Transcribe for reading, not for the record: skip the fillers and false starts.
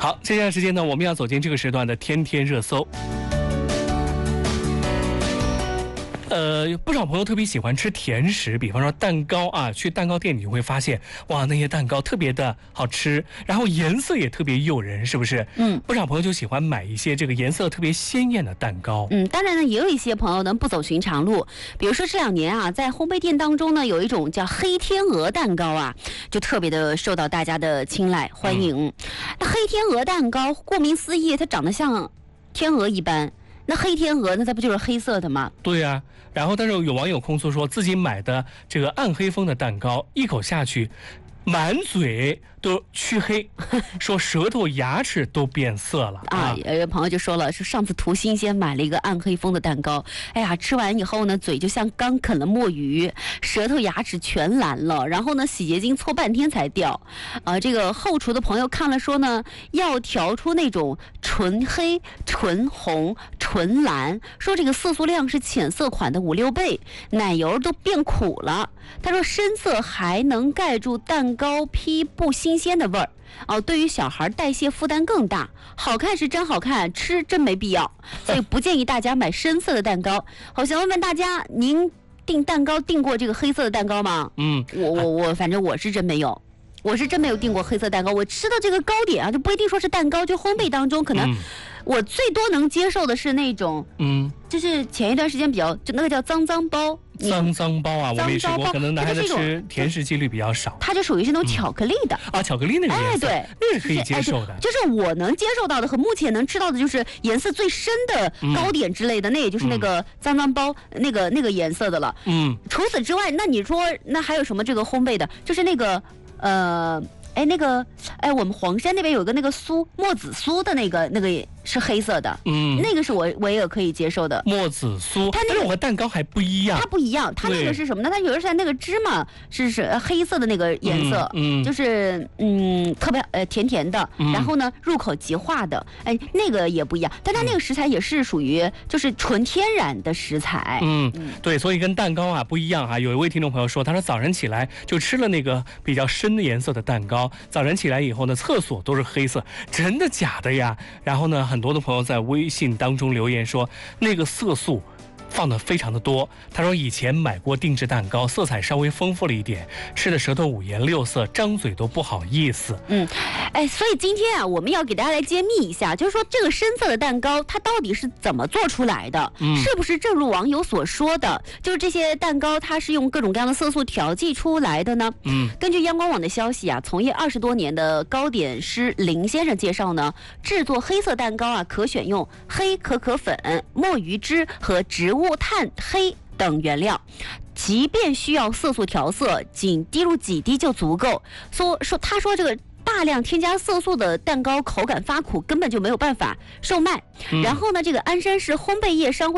好，接下来时间呢，我们要走进这个时段的天天热搜。不少朋友特别喜欢吃甜食，比方说蛋糕啊，去蛋糕店你会发现，哇，那些蛋糕特别的好吃，然后颜色也特别诱人，是不是？不少朋友就喜欢买一些这个颜色特别鲜艳的蛋糕。 当然呢，也有一些朋友呢不走寻常路，比如说这2年啊，在烘焙店当中呢，有一种叫黑天鹅蛋糕啊，就特别的受到大家的青睐欢迎。那黑天鹅蛋糕，顾名思义，它长得像天鹅一般。那黑天鹅，那它不就是黑色的吗？ 对呀，然后但是有网友控诉说自己买的这个暗黑风的蛋糕，一口下去，满嘴都黢黑，说舌头牙齿都变色了啊！ 有朋友就说了，说上次图新鲜买了一个暗黑风的蛋糕，哎呀，吃完以后呢，嘴就像刚啃了墨鱼，舌头牙齿全蓝了，然后呢，洗洁精搓半天才掉。这个后厨的朋友看了说呢，要调出那种纯黑、纯红、纯蓝，说这个色素量是浅色款的5、6倍，奶油都变苦了。他说深色还能盖住蛋糕坯不新鲜的味儿。对于小孩代谢负担更大，好看是真好看，吃真没必要，所以不建议大家买深色的蛋糕。好，想问问大家，您订蛋糕订过这个黑色的蛋糕吗？我反正我是真没有。我是真没有订过黑色蛋糕，我吃的这个糕点啊，就不一定说是蛋糕，就烘焙当中可能我最多能接受的是那种，就是前一段时间比较，就那个叫脏包。 脏包啊，我没吃过，可能男孩子吃甜食几率比较少。 它就属于是那种巧克力的巧克力那个颜色， 对， 那是可以接受的。 就是我能接受到的和目前能吃到的，就是颜色最深的糕点之类的，那也就是那个脏包那个颜色的了。除此之外，那你说那还有什么这个烘焙的？就是那个我们黄山那边有个那个墨子酥的那个是黑色的，那个是我也可以接受的。 墨子酥，它那种和蛋糕还不一样。 它不一样，它那个是什么呢？它有的是那个芝麻是黑色的那个颜色，就是特别甜甜的，然后呢入口即化的，那个也不一样。但它那个食材也是属于就是纯天然的食材。 对，所以跟蛋糕啊不一样啊。有一位听众朋友说，他说早晨起来就吃了那个比较深的颜色的蛋糕，早晨起来以后呢，厕所都是黑色，真的假的呀？然后呢，很多的朋友在微信当中留言说，那个色素放的非常的多。他说以前买过定制蛋糕，色彩稍微丰富了一点，吃的舌头5颜6色，张嘴都不好意思。 所以今天啊，我们要给大家来揭秘一下，就是说这个深色的蛋糕它到底是怎么做出来的？是不是正如网友所说的，就是这些蛋糕它是用各种各样的色素调剂出来的呢？根据央广网的消息啊，从业20多年的糕点师林先生介绍呢，制作黑色蛋糕啊，可选用黑可可粉、墨鱼汁和植物炭黑等原料，即便需要色素调色，仅滴入几滴就足够。他说这个大量添加色素的蛋糕口感发苦，根本就没有办法售卖。然后呢，这个鞍山市烘焙业商会